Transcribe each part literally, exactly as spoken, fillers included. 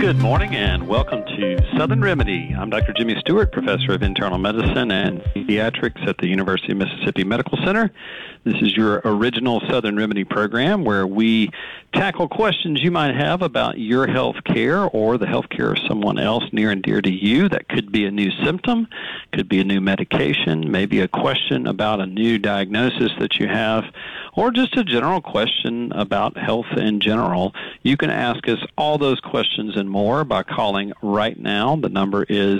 Good morning and welcome to Southern Remedy. I'm Doctor Jimmy Stewart, Professor of Internal Medicine and Pediatrics at the University of Mississippi Medical Center. This is your original Southern Remedy program where we tackle questions you might have about your health care or the health care of someone else near and dear to you. That could be a new symptom, could be a new medication, maybe a question about a new diagnosis that you have, or just a general question about health in general. You can ask us all those questions and more by calling right now. The number is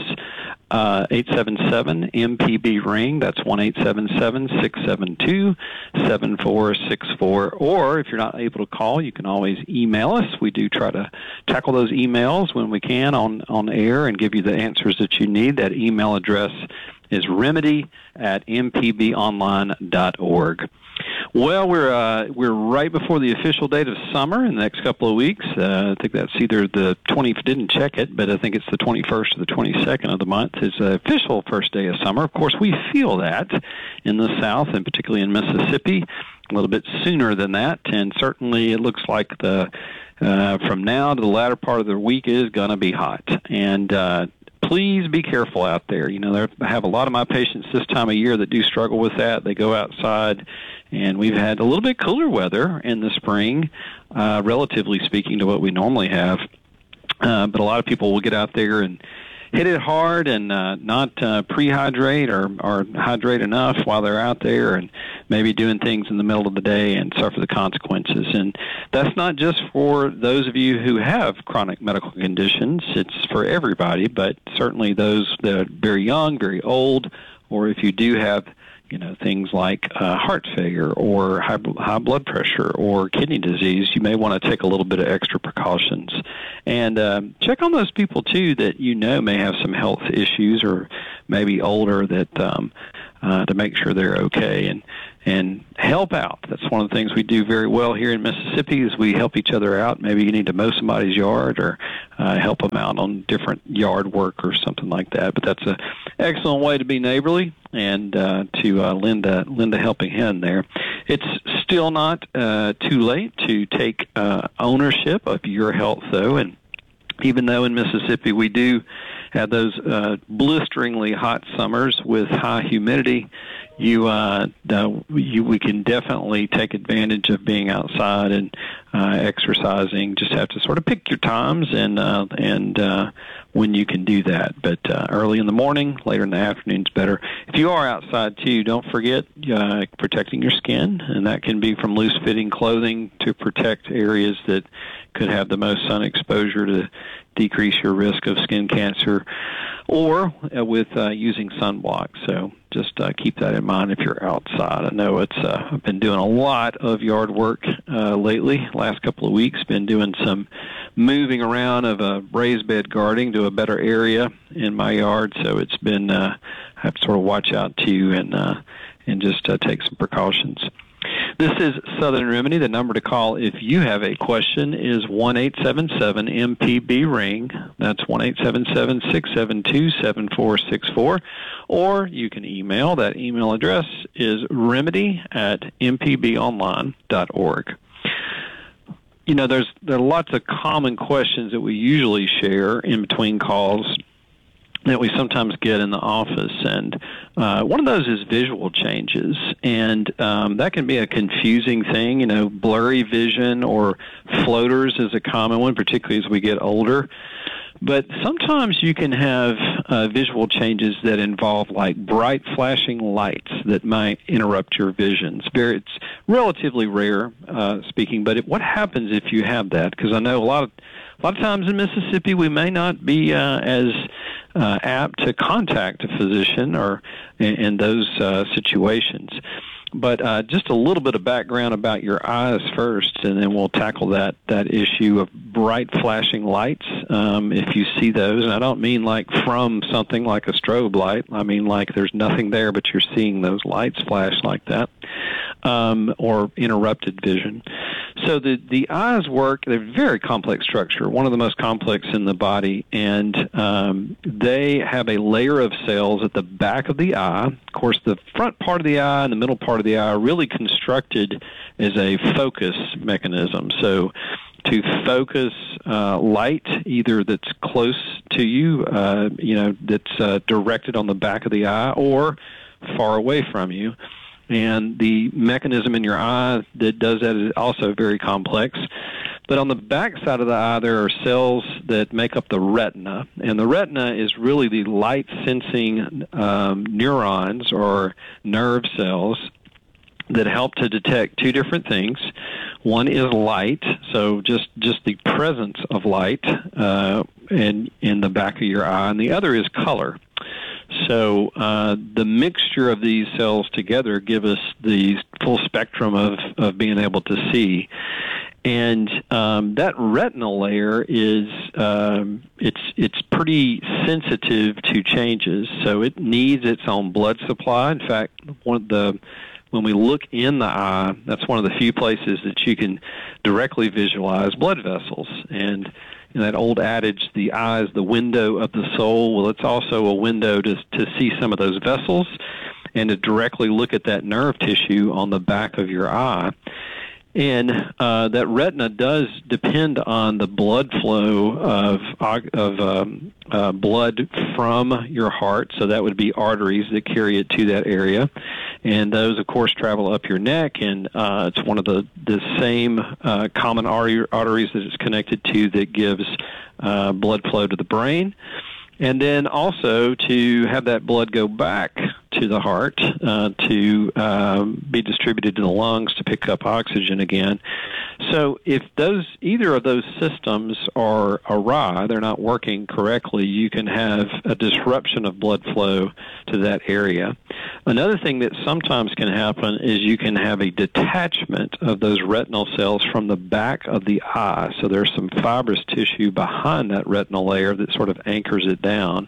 uh, eight seven seven M P B ring. That's one eight seven seven, six seven two, seven four six four. Or if you're not able to call, you can always email us. We do try to tackle those emails when we can on, on air and give you the answers that you need. That email address is remedy at m p b online dot org. Well, we're uh, we're right before the official date of summer in the next couple of weeks. Uh, I think that's either the twentieth, didn't check it, but I think it's the twenty-first or the twenty-second of the month is the official first day of summer. Of course, we feel that in the South, and particularly in Mississippi, a little bit sooner than that, and certainly it looks like the uh, from now to the latter part of the week is going to be hot. And uh please be careful out there. You know, there, I have a lot of my patients this time of year that do struggle with that. They go outside, and we've had a little bit cooler weather in the spring, uh, relatively speaking to what we normally have. Uh, but a lot of people will get out there and hit it hard and uh, not uh, pre-hydrate or, or hydrate enough while they're out there and maybe doing things in the middle of the day and suffer the consequences. And that's not just for those of you who have chronic medical conditions. It's for everybody, but certainly those that are very young, very old, or if you do have you know, things like uh, heart failure or high, high blood pressure or kidney disease, you may want to take a little bit of extra precautions. And uh, check on those people, too, that you know may have some health issues or maybe older that um, uh, to make sure they're okay. And and help out. That's one of the things we do very well here in Mississippi is we help each other out. Maybe you need to mow somebody's yard or uh, help them out on different yard work or something like that. But that's an excellent way to be neighborly and uh, to uh, lend, a, lend a helping hand there. It's still not uh, too late to take uh, ownership of your health, though, and even though in Mississippi we do have those uh, blisteringly hot summers with high humidity, you, uh, you, we can definitely take advantage of being outside and uh, exercising. Just have to sort of pick your times and uh, and uh, when you can do that. But uh, early in the morning, later in the afternoon is better. If you are outside too, don't forget uh, protecting your skin, and that can be from loose-fitting clothing to protect areas that could have the most sun exposure to decrease your risk of skin cancer, or uh, with uh, using sunblock. So just uh, keep that in mind if you're outside. I know it's uh, I've been doing a lot of yard work uh, lately. Last couple of weeks, been doing some moving around of a raised bed gardening to a better area in my yard. So it's been uh, I have to sort of watch out too and uh, and just uh, take some precautions. This is Southern Remedy. The number to call if you have a question is one eight seven seven M P B ring. That's one eight seven seven, six seven two, seven four six four. Or you can email. That email address is remedy at m p b online dot org. You know, there's there are lots of common questions that we usually share in between calls that we sometimes get in the office, and uh, one of those is visual changes, and um, that can be a confusing thing. You know, blurry vision or floaters is a common one, particularly as we get older. But sometimes you can have uh, visual changes that involve like bright flashing lights that might interrupt your vision. It's, very, it's relatively rare, uh, speaking, but it, what happens if you have that? Because I know a lot of a lot of times in Mississippi we may not be uh, as uh, apt to contact a physician or in, in those uh, situations. But uh, just a little bit of background about your eyes first, and then we'll tackle that, that issue of bright flashing lights. Um, if you see those, and I don't mean like from something like a strobe light. I mean like there's nothing there, but you're seeing those lights flash like that, um, or interrupted vision. So the, the eyes work, they're a very complex structure, one of the most complex in the body, and um, they have a layer of cells at the back of the eye. Of course, the front part of the eye and the middle part of the eye are really constructed as a focus mechanism. So to focus uh, light, either that's close to you, uh, you know, that's uh, directed on the back of the eye, or far away from you. And the mechanism in your eye that does that is also very complex. But on the back side of the eye, there are cells that make up the retina. And the retina is really the light-sensing um, neurons or nerve cells that help to detect two different things. One is light, so just, just the presence of light uh, in, in the back of your eye, and the other is color. So uh, the mixture of these cells together give us the full spectrum of, of being able to see. And um, that retinal layer is um, it's it's pretty sensitive to changes, so it needs its own blood supply. In fact, one of the when we look in the eye, that's one of the few places that you can directly visualize blood vessels. And in that old adage, the eye is the window of the soul. Well, it's also a window to to see some of those vessels and to directly look at that nerve tissue on the back of your eye. And uh, that retina does depend on the blood flow of of um, uh, blood from your heart. So that would be arteries that carry it to that area, and those, of course, travel up your neck. And uh, it's one of the the same uh, common artery, arteries that it's connected to that gives uh, blood flow to the brain. And then also to have that blood go back to the heart uh, to um, be distributed to the lungs to pick up oxygen again. So if those either of those systems are awry, they're not working correctly, you can have a disruption of blood flow to that area. Another thing that sometimes can happen is you can have a detachment of those retinal cells from the back of the eye. So there's some fibrous tissue behind that retinal layer that sort of anchors it down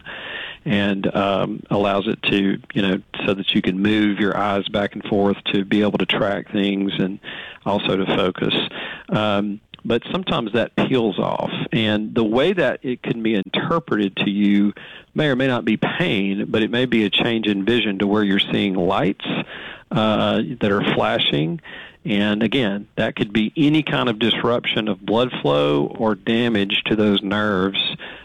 and um, allows it to, you know, so that you can move your eyes back and forth to be able to track things and also to focus. Um, but sometimes that peels off. And the way that it can be interpreted to you may or may not be pain, but it may be a change in vision to where you're seeing lights uh, that are flashing. And again, that could be any kind of disruption of blood flow or damage to those nerves,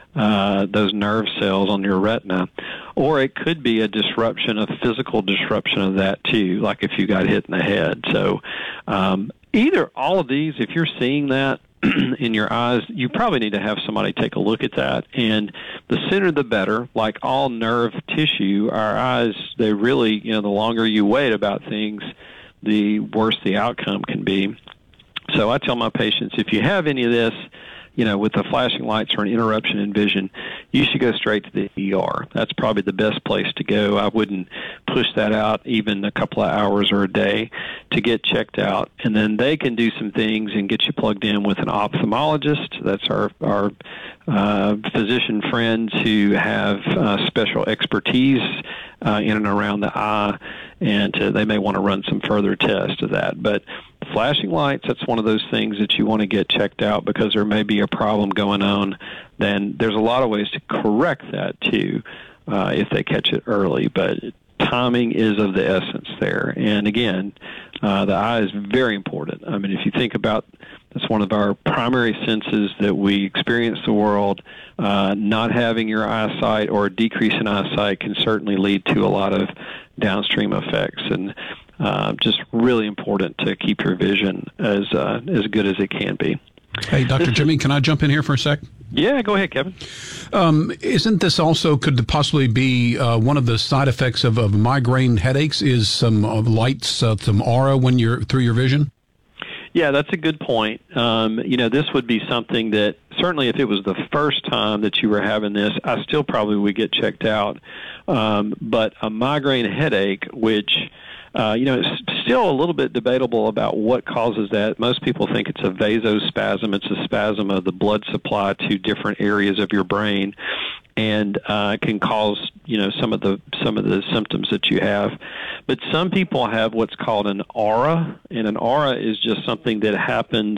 uh, those nerve cells on your retina. Or it could be a disruption, a physical disruption of that too, like if you got hit in the head. So um, either all of these, if you're seeing that in your eyes, you probably need to have somebody take a look at that. And the sooner the better. Like all nerve tissue, our eyes, they really, you know, the longer you wait about things, the worse the outcome can be. So I tell my patients, if you have any of this, you know, with the flashing lights or an interruption in vision, you should go straight to the E R. That's probably the best place to go. I wouldn't push that out even a couple of hours or a day to get checked out. And then they can do some things and get you plugged in with an ophthalmologist. That's our, our uh, physician friends who have uh, special expertise uh, in and around the eye, and uh, they may want to run some further tests of that. But flashing lights, that's one of those things that you want to get checked out because there may be a problem going on. Then there's a lot of ways to correct that too uh, if they catch it early. But timing is of the essence there. And again, uh, the eye is very important. I mean, if you think about, that's one of our primary senses that we experience the world. Uh, not having your eyesight or a decrease in eyesight can certainly lead to a lot of downstream effects. And Uh, just really important to keep your vision as uh, as good as it can be. Hey, Doctor Jimmy, can I jump in here for a sec? Yeah, go ahead, Kevin. Um, isn't this also, could possibly be uh, one of the side effects of, of migraine headaches is some uh, lights, uh, some aura when you're through your vision? Yeah, that's a good point. Um, you know, this would be something that certainly if it was the first time that you were having this, I still probably would get checked out. Um, but a migraine headache, which Uh, you know, it's still a little bit debatable about what causes that. Most people think it's a vasospasm. It's a spasm of the blood supply to different areas of your brain, and uh, can cause, you know, some of the some of the symptoms that you have. But some people have what's called an aura, and an aura is just something that happens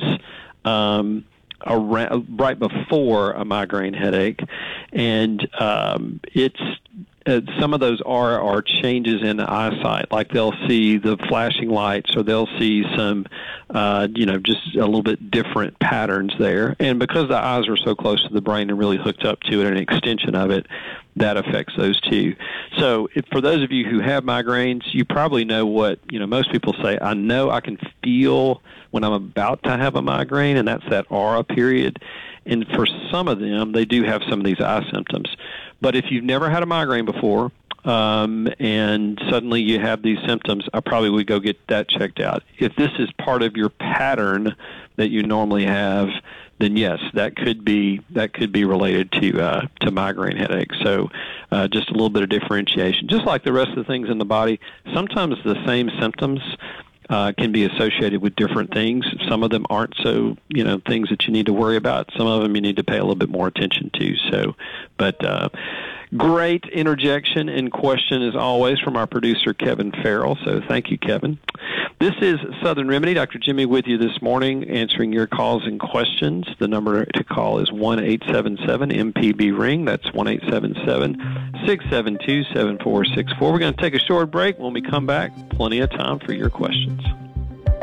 um, around, right before a migraine headache, and um, it's uh, some of those are are changes in the eyesight. Like they'll see the flashing lights, or they'll see some, uh, you know, just a little bit different patterns there. And because the eyes are so close to the brain and really hooked up to it, and an extension of it, that affects those too. So if, for those of you who have migraines, you probably know what, you know, most people say, I know I can feel when I'm about to have a migraine, and that's that aura period. And for some of them, they do have some of these eye symptoms. But if you've never had a migraine before, um, and suddenly you have these symptoms, I probably would go get that checked out. If this is part of your pattern that you normally have, then yes, that could be that could be related to uh, to migraine headaches. So uh, just a little bit of differentiation. Just like the rest of the things in the body, sometimes the same symptoms uh, can be associated with different things. Some of them aren't so, you know, things that you need to worry about. Some of them you need to pay a little bit more attention to. So, but uh, great interjection and question as always from our producer, Kevin Farrell. So thank you, Kevin. This is Southern Remedy. Doctor Jimmy with you this morning, answering your calls and questions. The number to call is one eight seven seven M P B ring. That's one eight seven seven, six seven two, seven four six four. We're going to take a short break. When we come back, plenty of time for your questions.